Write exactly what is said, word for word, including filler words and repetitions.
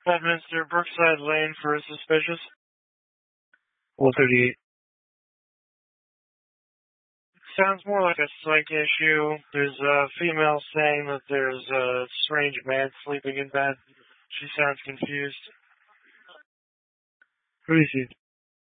Bedminster, Brookside Lane for suspicious. one thirty-eight. Sounds more like a psych issue. There's a female saying that there's a strange man sleeping in bed. She sounds confused. Who is he?